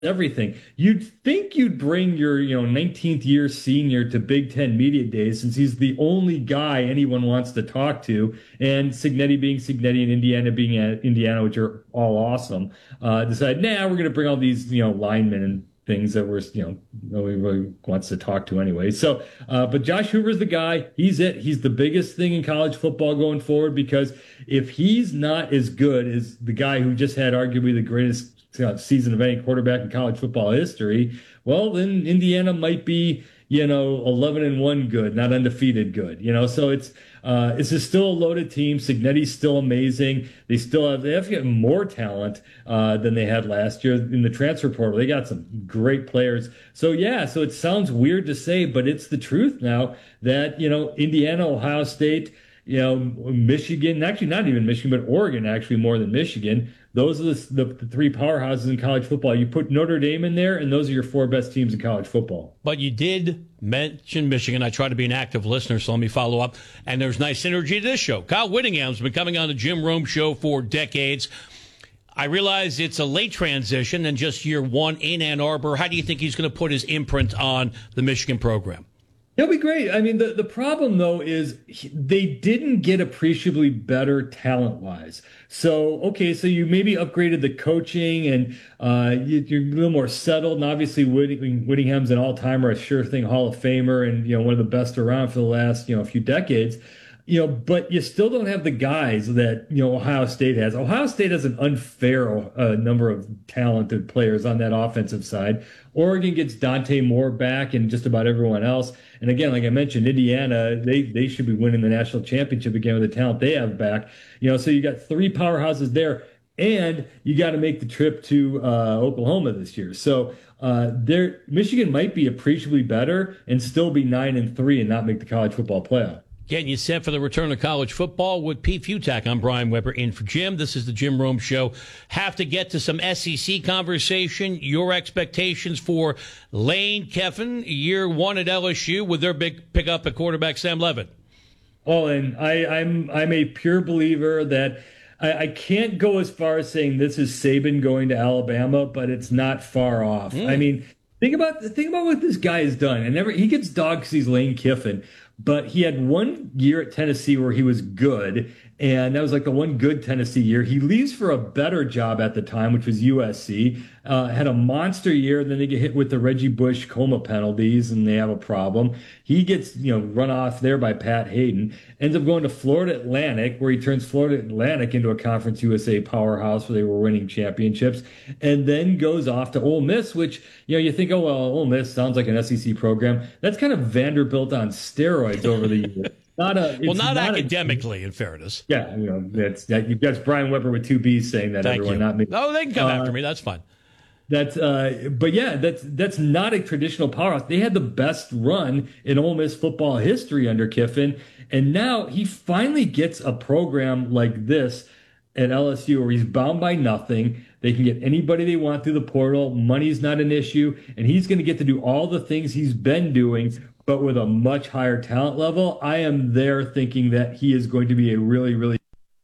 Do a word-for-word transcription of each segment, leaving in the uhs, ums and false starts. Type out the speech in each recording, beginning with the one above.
everything. You'd think you'd bring your, you know, nineteenth year senior to Big Ten Media Days since he's the only guy anyone wants to talk to, and Signetti being Signetti and Indiana being at Indiana, which are all awesome. Uh, decide, nah, we're going to bring all these, you know, linemen and things that we're, you know, nobody really wants to talk to anyway. So, uh, but Josh Hoover's the guy. He's it. He's the biggest thing in college football going forward because if he's not as good as the guy who just had arguably the greatest season of any quarterback in college football history, well, then Indiana might be, you know, eleven and one good, not undefeated good, you know. So it's uh, it's just still a loaded team. Signetti's still amazing. They still have they have got more talent uh, than they had last year in the transfer portal. They got some great players. So yeah, so it sounds weird to say, but it's the truth now that, you know, Indiana, Ohio State, you know, Michigan, actually not even Michigan, but Oregon, actually more than Michigan. Those are the, the, the three powerhouses in college football. You put Notre Dame in there, and those are your four best teams in college football. But you did mention Michigan. I try to be an active listener, so let me follow up. And there's nice synergy to this show. Kyle Whittingham's been coming on the Jim Rome Show for decades. I realize it's a late transition and just year one in Ann Arbor. How do you think he's going to put his imprint on the Michigan program? He'll be great. I mean, the, the problem, though, is he, they didn't get appreciably better talent-wise. So, okay, so you maybe upgraded the coaching and uh, you, you're a little more settled. And obviously, Whitting, Whittingham's an all-timer, a sure-thing Hall of Famer, and, you know, one of the best around for the last, you know, few decades. You know, but you still don't have the guys that, you know, Ohio State has. Ohio State has an unfair uh, number of talented players on that offensive side. Oregon gets Dante Moore back and just about everyone else. And again, like I mentioned, Indiana, they they should be winning the national championship again with the talent they have back. You know, so you got three powerhouses there, and you got to make the trip to uh, Oklahoma this year. So uh, there, Michigan might be appreciably better and still be nine and three and not make the college football playoff. Getting you set for the return of college football with Pete Futak. I'm Brian Weber in for Jim. This is the Jim Rome Show. Have to get to some S E C conversation. Your expectations for Lane Kiffin, year one at L S U with their big pickup at quarterback Sam Levitt. Oh, and I, I'm I'm a pure believer that I, I can't go as far as saying this is Saban going to Alabama, but it's not far off. Mm. I mean, think about think about what this guy has done. And never he gets dogged because he's Lane Kiffin. But he had one year at Tennessee where he was good, and that was like the one good Tennessee year. He leaves for a better job at the time, which was U S C. Uh, had a monster year, then they get hit with the Reggie Bush coma penalties, and they have a problem. He gets, you know, run off there by Pat Hayden. Ends up going to Florida Atlantic, where he turns Florida Atlantic into a Conference U S A powerhouse where they were winning championships, and then goes off to Ole Miss, which, you know, you think, oh, well, Ole Miss sounds like an S E C program. That's kind of Vanderbilt on steroids over the years. Not a, well, not, not academically, a, in fairness. Yeah, you know, that's that. That's Brian Weber with two B's saying that. Thank everyone, you. Not me. Oh, they can come uh, after me. That's fine. That's, uh, but yeah, that's that's not a traditional powerhouse. They had the best run in Ole Miss football history under Kiffin, and now he finally gets a program like this at L S U where he's bound by nothing. They can get anybody they want through the portal. Money's not an issue, and he's going to get to do all the things he's been doing, but with a much higher talent level. I am there thinking that he is going to be a really, really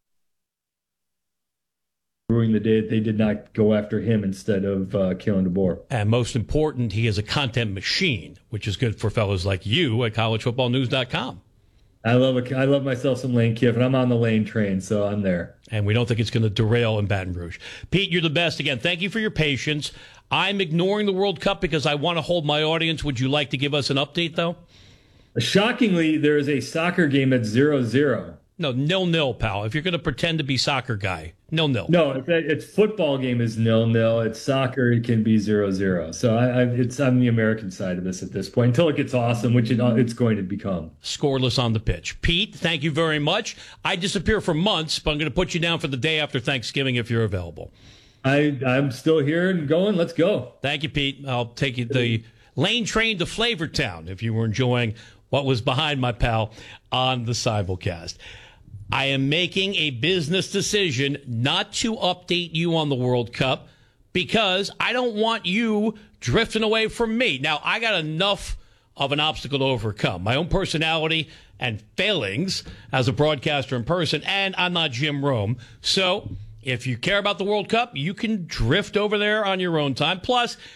ruining the day that they did not go after him instead of uh, Kalen DeBoer. And most important, he is a content machine, which is good for fellows like you at college football news dot com. I love a, I love myself some Lane Kiffin. I'm on the Lane train, so I'm there. And we don't think it's going to derail in Baton Rouge. Pete, you're the best. Again, thank you for your patience. I'm ignoring the World Cup because I want to hold my audience. Would you like to give us an update, though? Shockingly, there is a soccer game at zero zero. No, nil-nil, pal. If you're going to pretend to be soccer guy, nil-nil. No, it's, it's football game is nil-nil. It's soccer, it can be zero zero. So I, I, it's on the American side of this at this point until it gets awesome, which it, it's going to become. Scoreless on the pitch. Pete, thank you very much. I disappear for months, but I'm going to put you down for the day after Thanksgiving if you're available. I, I'm still here and going. Let's go. Thank you, Pete. I'll take you the Lane train to Flavortown if you were enjoying what was behind my pal on the simulcast. I am making a business decision not to update you on the World Cup because I don't want you drifting away from me. Now, I got enough of an obstacle to overcome. My own personality and failings as a broadcaster in person, and I'm not Jim Rome. So If you care about the World Cup, you can drift over there on your own time. Plus,